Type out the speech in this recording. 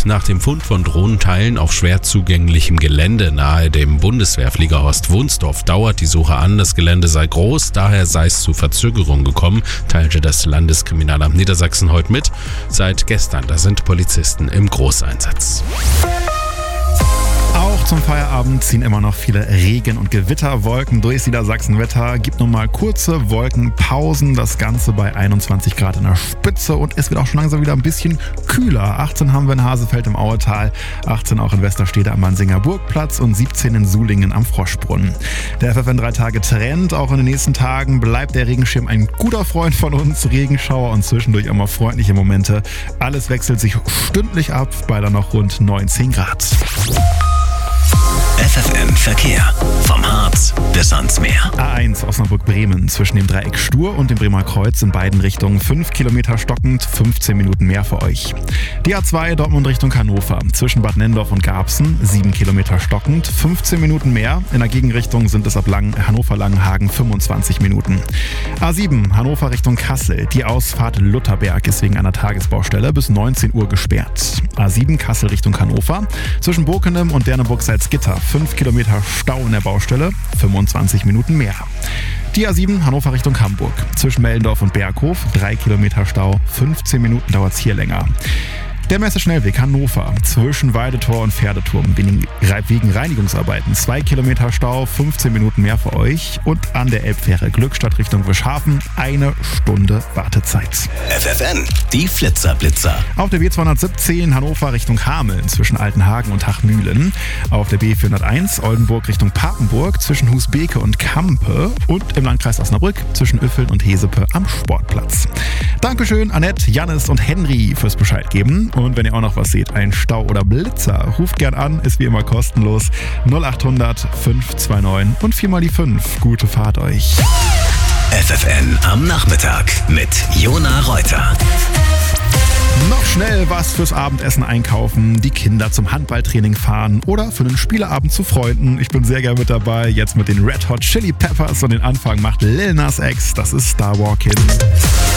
Nach dem Fund von Drohnenteilen auf schwer zugänglichem Gelände nahe dem Bundeswehrfliegerhorst Wunsdorf dauert die Suche an. Das Gelände sei groß, daher sei es zu Verzögerungen gekommen, teilte das Landeskriminalamt Niedersachsen heute mit. Seit gestern, da sind Polizisten im Großeinsatz. Auch zum Feierabend ziehen immer noch viele Regen- und Gewitterwolken durchs Niedersachsenwetter. Gibt nun mal kurze Wolkenpausen. Das Ganze bei 21 Grad in der Spitze und es wird auch schon langsam wieder ein bisschen kühler. 18 haben wir in Hasefeld im Auetal, 18 auch in Westerstede am Mansinger Burgplatz und 17 in Sulingen am Froschbrunnen. Der FFN 3 Tage Trend. Auch in den nächsten Tagen bleibt der Regenschirm ein guter Freund von uns. Regenschauer und zwischendurch auch mal freundliche Momente. Alles wechselt sich stündlich ab bei dann noch rund 19 Grad. FFN Verkehr. Vom Harz bis ans Meer. A1 Osnabrück-Bremen zwischen dem Dreieck Stur und dem Bremer Kreuz in beiden Richtungen 5 Kilometer stockend, 15 Minuten mehr für euch. Die A2 Dortmund Richtung Hannover zwischen Bad Nennendorf und Garbsen 7 Kilometer stockend, 15 Minuten mehr. In der Gegenrichtung sind es ab Hannover-Langenhagen 25 Minuten. A7 Hannover Richtung Kassel. Die Ausfahrt Lutherberg ist wegen einer Tagesbaustelle bis 19 Uhr gesperrt. A7 Kassel Richtung Hannover zwischen Bokenem und Derneburg-Salzgitter 5 Kilometer Stau in der Baustelle, 25 Minuten mehr. Die A7 Hannover Richtung Hamburg. Zwischen Mellendorf und Berghof 3 Kilometer Stau, 15 Minuten dauert es hier länger. Der Messeschnellweg Hannover zwischen Weidetor und Pferdeturm wegen Reinigungsarbeiten 2 Kilometer Stau, 15 Minuten mehr für euch. Und an der Elbfähre Glückstadt Richtung Wischhafen 1 Stunde Wartezeit. FFN, die Flitzer-Blitzer. Auf der B217 Hannover Richtung Hameln zwischen Altenhagen und Hachmühlen. Auf der B401 Oldenburg Richtung Papenburg zwischen Husbeke und Kampe. Und im Landkreis Osnabrück zwischen Üffeln und Hesepe am Sportplatz. Dankeschön Annette, Jannis und Henry fürs Bescheid geben. Und wenn ihr auch noch was seht, ein Stau oder Blitzer, ruft gern an, ist wie immer kostenlos. 0800 529 und 4 mal die 5. Gute Fahrt euch. FFN am Nachmittag mit Jona Reuter. Noch schnell was fürs Abendessen einkaufen, die Kinder zum Handballtraining fahren oder für einen Spieleabend zu Freunden. Ich bin sehr gerne mit dabei, jetzt mit den Red Hot Chili Peppers und den Anfang macht Lil Nas X, das ist Star Walking.